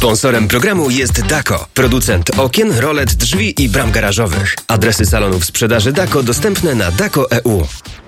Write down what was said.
Sponsorem programu jest Dako, producent okien, rolet, drzwi i bram garażowych. Adresy salonów sprzedaży Dako dostępne na dako.eu.